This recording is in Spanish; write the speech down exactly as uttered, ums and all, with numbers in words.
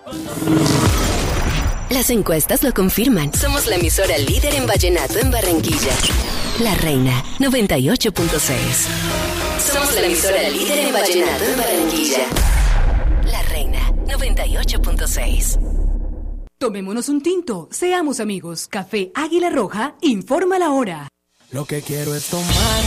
Las encuestas lo confirman. Somos la emisora líder en vallenato en Barranquilla. La Reina, noventa y ocho punto seis. Somos la emisora líder en vallenato en Barranquilla. La Reina, noventa y ocho punto seis. Tomémonos un tinto, seamos amigos. Café Águila Roja, informa la hora. Lo que quiero es tomar